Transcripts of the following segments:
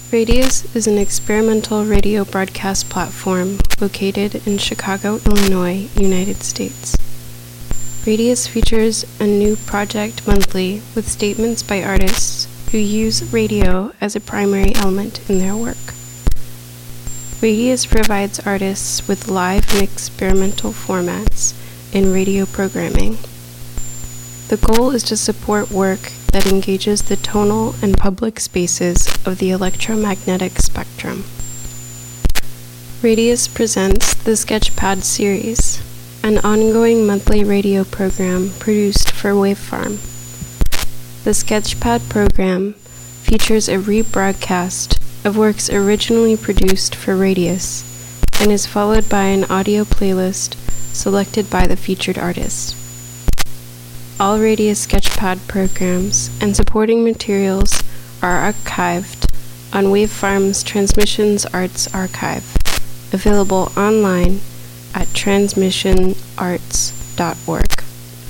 Radius is an experimental radio broadcast platform located in Chicago, Illinois, United States. Radius features a new project monthly with statements by artists who use radio as a primary element in their work. Radius provides artists with live and experimental formats in radio programming. The goal is to support work that engages the tonal and public spaces of the electromagnetic spectrum. Radius presents the Sketchpad series, an ongoing monthly radio program produced for Wavefarm. The Sketchpad program features a rebroadcast of works originally produced for Radius and is followed by an audio playlist selected by the featured artist. All Radius Sketchpad programs and supporting materials are archived on Wavefarm's Transmissions Arts Archive, available online at transmissionarts.org.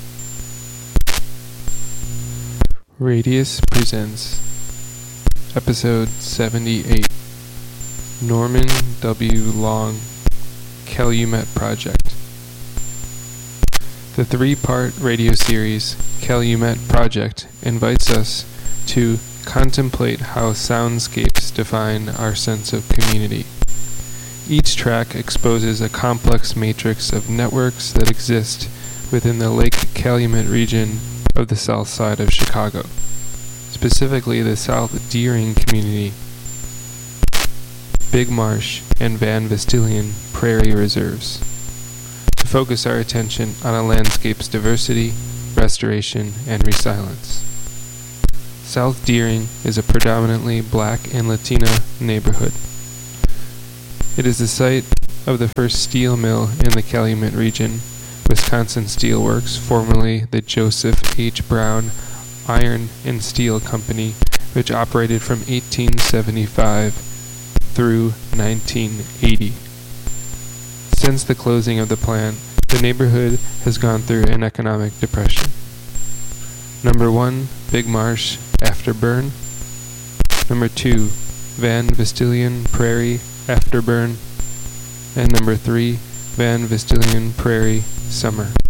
Radius presents Episode 78, Norman W. Long, Calumet Project. The three-part radio series, Calumet Project, invites us to contemplate how soundscapes define our sense of community. Each track exposes a complex matrix of networks that exist within the Lake Calumet region of the south side of Chicago, specifically the South Deering community, Big Marsh, and Van Vestilian Prairie Reserves, to focus our attention on a landscape's diversity, restoration, and resilience. South Deering is a predominantly Black and Latina neighborhood. It is the site of the first steel mill in the Calumet region, Wisconsin Steel Works, formerly the Joseph H. Brown Iron and Steel Company, which operated from 1875 through 1980. Since the closing of the plant, the neighborhood has gone through an economic depression. Number 1, Big Marsh Afterburn. Number 2, Van Vestilian Prairie Afterburn. And number 3, Van Vestilian Prairie Summer.